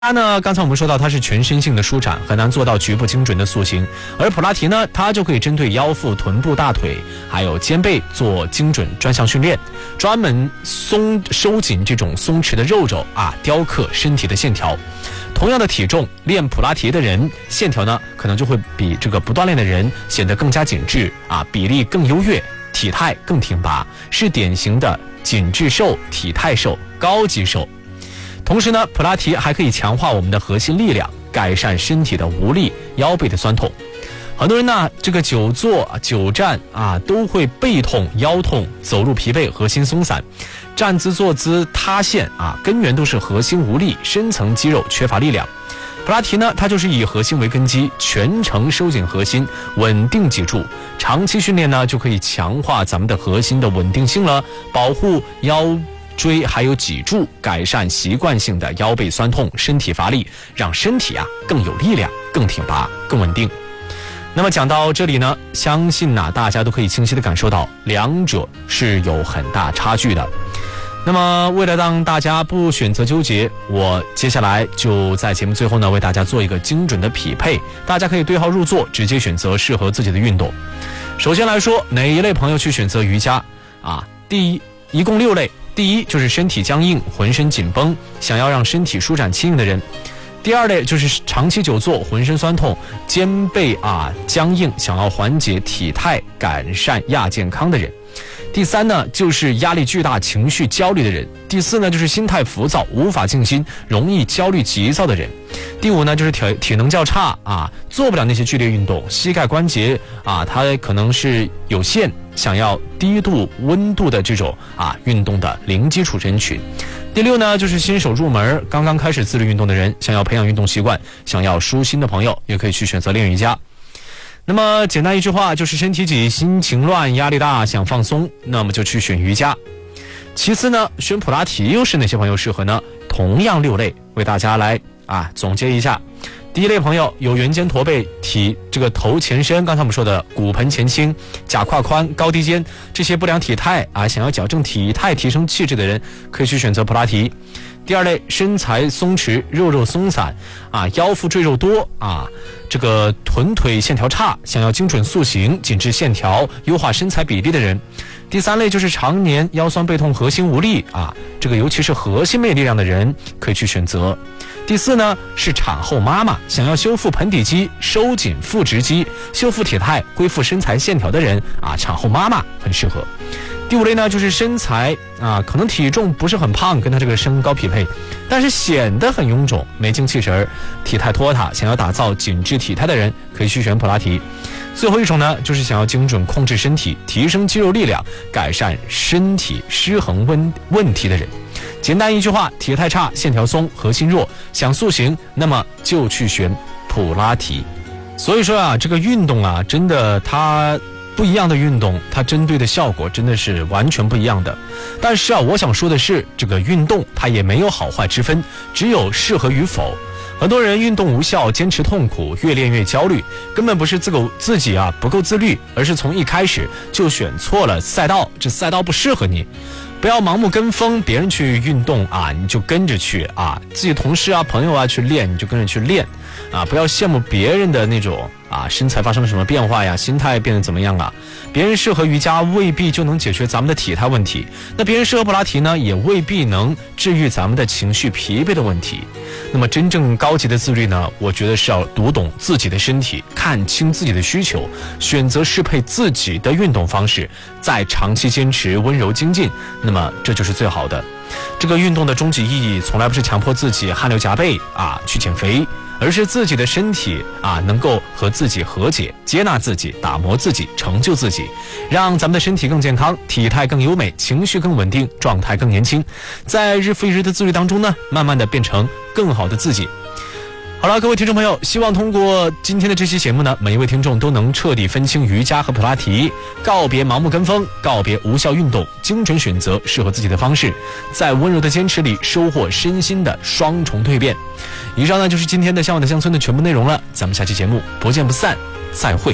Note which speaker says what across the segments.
Speaker 1: 它呢，刚才我们说到它是全身性的舒展，很难做到局部精准的塑形，而普拉提呢，它就可以针对腰腹、臀部、大腿还有肩背做精准专项训练，专门收紧这种松弛的肉轴啊，雕刻身体的线条。同样的体重，练普拉提的人线条呢，可能就会比这个不锻炼的人显得更加紧致啊，比例更优越，体态更挺拔，是典型的紧致瘦、体态瘦、高级瘦。同时呢，普拉提还可以强化我们的核心力量，改善身体的无力、腰背的酸痛。很多人呢，这个久坐、久站啊，都会背痛、腰痛，走路疲惫、核心松散，站姿、坐姿塌陷啊，根源都是核心无力、深层肌肉缺乏力量。普拉提呢，它就是以核心为根基，全程收紧核心，稳定脊柱。长期训练呢，就可以强化咱们的核心的稳定性了，保护腰椎还有脊柱，改善习惯性的腰背酸痛、身体乏力，让身体啊更有力量、更挺拔、更稳定。那么讲到这里呢，相信大家都可以清晰地感受到两者是有很大差距的。那么为了让大家不选择纠结，我接下来就在节目最后呢，为大家做一个精准的匹配，大家可以对号入座，直接选择适合自己的运动。首先来说，哪一类朋友去选择瑜伽啊？一共6类。第一就是身体僵硬、浑身紧绷，想要让身体舒展轻盈的人。第二类就是长期久坐、浑身酸痛、肩背僵硬，想要缓解体态、改善亚健康的人。第三呢，就是压力巨大、情绪焦虑的人。第四呢，就是心态浮躁、无法静心、容易焦虑急躁的人。第五呢，就是体能较差做不了那些剧烈运动，膝盖关节它可能是有限，想要低度温度的这种运动的零基础人群。第六呢，就是新手入门、刚刚开始自律运动的人，想要培养运动习惯、想要舒心的朋友，也可以去选择练瑜伽。那么简单一句话就是身体紧、心情乱、压力大、想放松，那么就去选瑜伽。其次呢，选普拉提又是哪些朋友适合呢？同样6类，为大家来总结一下。第一类朋友有圆肩驼背、这个头前伸，刚才我们说的骨盆前倾、假胯宽、高低肩这些不良体态想要矫正体态、提升气质的人，可以去选择普拉提。第二类身材松弛、肉松散腰腹赘肉多这个臀腿线条差，想要精准塑形、紧致线条、优化身材比例的人。第三类就是常年腰酸背痛、核心无力这个尤其是核心没力量的人，可以去选择。第四呢，是产后妈妈，想要修复盆底肌、收紧腹直肌、修复体态、恢复身材线条的人产后妈妈很适合。第五类呢，就是身材可能体重不是很胖，跟他这个身高匹配，但是显得很臃肿、没精气神、体态拖沓，想要打造紧致体态的人，可以去选普拉提。最后一种呢，就是想要精准控制身体、提升肌肉力量、改善身体失衡问题的人。简单一句话，体态差、线条松、核心弱，想塑形，那么就去选普拉提。所以说这个运动真的它不一样的运动，它针对的效果真的是完全不一样的。但是我想说的是，这个运动它也没有好坏之分，只有适合与否。很多人运动无效，坚持痛苦，越练越焦虑，根本不是自己不够自律，而是从一开始就选错了赛道，这赛道不适合你。不要盲目跟风，别人去运动你就跟着去自己同事朋友去练，你就跟着去练不要羡慕别人的那种身材发生了什么变化呀，心态变得怎么样别人适合瑜伽未必就能解决咱们的体态问题，那别人适合普拉提呢，也未必能治愈咱们的情绪疲惫的问题。那么真正高级的自律呢，我觉得是要读懂自己的身体，看清自己的需求，选择适配自己的运动方式，再长期坚持温柔精进，那么这就是最好的。这个运动的终极意义从来不是强迫自己汗流浃背去减肥，而是自己的身体能够和自己和解，接纳自己，打磨自己，成就自己，让咱们的身体更健康，体态更优美，情绪更稳定，状态更年轻，在日复一日的自律当中呢，慢慢的变成更好的自己。好了，各位听众朋友，希望通过今天的这期节目呢，每一位听众都能彻底分清瑜伽和普拉提，告别盲目跟风，告别无效运动，精准选择适合自己的方式，在温柔的坚持里收获身心的双重蜕变。以上呢就是今天的向往的乡村的全部内容了，咱们下期节目不见不散，再会。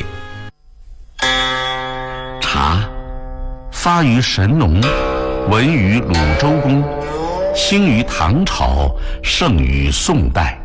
Speaker 2: 茶发于神农，闻于鲁周公， 兴于唐朝，盛于宋代。